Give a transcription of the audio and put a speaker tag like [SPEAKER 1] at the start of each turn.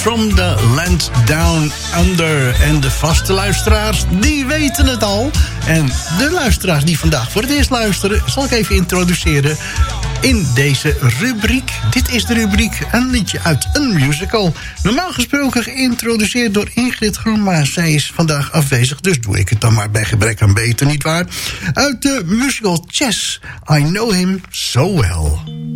[SPEAKER 1] From the Land Down Under. En de vaste luisteraars, die weten het al. En de luisteraars die vandaag voor het eerst luisteren, zal ik even introduceren in deze rubriek. Dit is de rubriek een liedje uit een musical. Normaal gesproken geïntroduceerd door Ingrid Groen, maar zij is vandaag afwezig, dus doe ik het dan maar bij gebrek aan beter, nietwaar? Uit de musical Chess, I Know Him So Well.